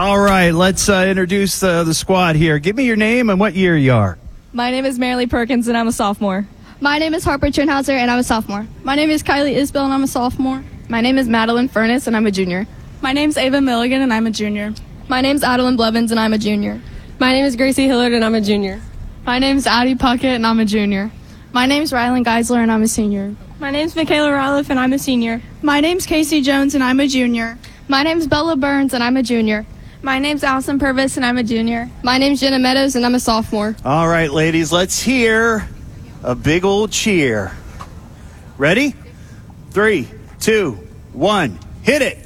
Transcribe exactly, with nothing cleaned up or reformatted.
All right, let's uh, introduce uh, the squad here. Give me your name and what year you are. My name is Marilee Perkins, and I'm a sophomore. My name is Harper Chinhauser, and I'm a sophomore. My name is Kylie Isbell, and I'm a sophomore. My name is Madeline Furness, and I'm a junior. My name's Ava Milligan, and I'm a junior. My name's Adeline Blevins, and I'm a junior. My name is Gracie Hillard, and I'm a junior. My name's Addie Puckett, and I'm a junior. My name's Rylan Geisler, and I'm a senior. My name's Michaela Roloff, and I'm a senior. My name's Casey Jones, and I'm a junior. My name's Bella Burns, and I'm a junior. My name's Allison Purvis, and I'm a junior. My name's Jenna Meadows, and I'm a sophomore. All right, ladies, let's hear a big old cheer. Ready? Three, two, one, hit it.